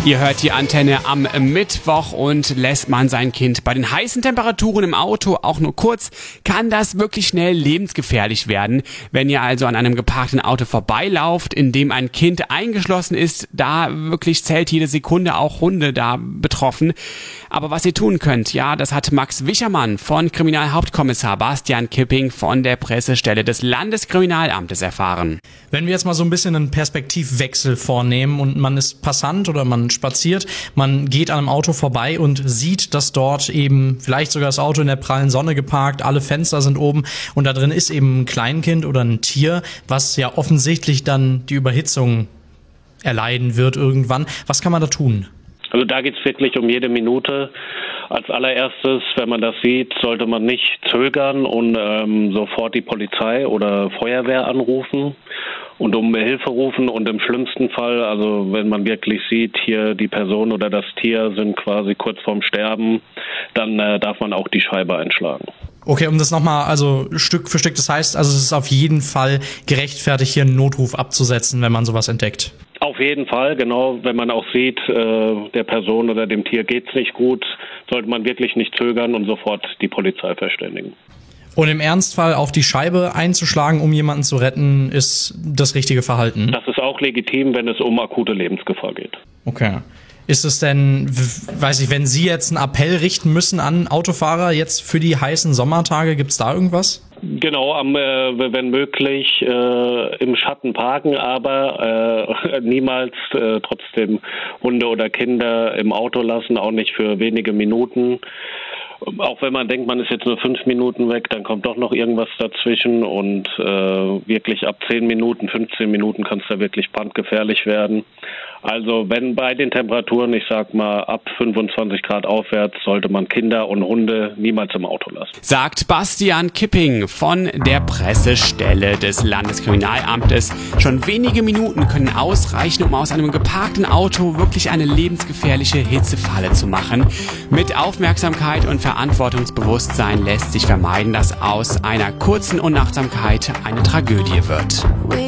Ihr hört die Antenne am Mittwoch und lässt man sein Kind bei den heißen Temperaturen im Auto auch nur kurz, kann das wirklich schnell lebensgefährlich werden. Wenn ihr also an einem geparkten Auto vorbeilauft, in dem ein Kind eingeschlossen ist, da wirklich zählt jede Sekunde, auch Hunde da betroffen. Aber was ihr tun könnt, ja, das hat Max Wichermann von Kriminalhauptkommissar Bastian Kipping von der Pressestelle des Landeskriminalamtes erfahren. Wenn wir jetzt mal so ein bisschen einen Perspektivwechsel vornehmen und man ist Passant oder man spaziert, man geht an einem Auto vorbei und sieht, dass dort eben vielleicht sogar das Auto in der prallen Sonne geparkt, alle Fenster sind oben und da drin ist eben ein Kleinkind oder ein Tier, was ja offensichtlich dann die Überhitzung erleiden wird irgendwann. Was kann man da tun? Also da geht es wirklich um jede Minute. Als allererstes, wenn man das sieht, sollte man nicht zögern und sofort die Polizei oder Feuerwehr anrufen und um Hilfe rufen. Und im schlimmsten Fall, also wenn man wirklich sieht, hier die Person oder das Tier sind quasi kurz vorm Sterben, dann darf man auch die Scheibe einschlagen. Okay, um das nochmal, also Stück für Stück, das heißt, also es ist auf jeden Fall gerechtfertigt, hier einen Notruf abzusetzen, wenn man sowas entdeckt. Auf jeden Fall, genau. Wenn man auch sieht, der Person oder dem Tier geht's nicht gut, sollte man wirklich nicht zögern und sofort die Polizei verständigen. Und im Ernstfall auch die Scheibe einzuschlagen, um jemanden zu retten, ist das richtige Verhalten? Das ist auch legitim, wenn es um akute Lebensgefahr geht. Okay. Ist es denn, weiß ich, wenn Sie jetzt einen Appell richten müssen an Autofahrer jetzt für die heißen Sommertage, gibt's da irgendwas? Genau, wenn möglich im Schatten parken, aber niemals trotzdem Hunde oder Kinder im Auto lassen, auch nicht für wenige Minuten. Auch wenn man denkt, man ist jetzt nur 5 Minuten weg, dann kommt doch noch irgendwas dazwischen und wirklich ab 10 Minuten, 15 Minuten kann es da wirklich brandgefährlich werden. Also wenn bei den Temperaturen, ich sag mal ab 25 Grad aufwärts, sollte man Kinder und Hunde niemals im Auto lassen. Sagt Bastian Kipping von der Pressestelle des Landeskriminalamtes. Schon wenige Minuten können ausreichen, um aus einem geparkten Auto wirklich eine lebensgefährliche Hitzefalle zu machen. Mit Aufmerksamkeit und Verantwortungsbewusstsein lässt sich vermeiden, dass aus einer kurzen Unachtsamkeit eine Tragödie wird.